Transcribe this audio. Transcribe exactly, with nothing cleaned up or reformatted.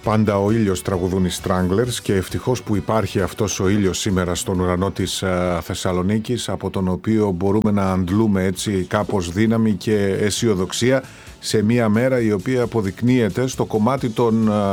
Πάντα ο ήλιος τραγουδούν οι Stranglers και ευτυχώς που υπάρχει αυτός ο ήλιος σήμερα στον ουρανό της Θεσσαλονίκης, από τον οποίο μπορούμε να αντλούμε έτσι κάπως δύναμη και αισιοδοξία σε μια μέρα η οποία αποδεικνύεται στο κομμάτι των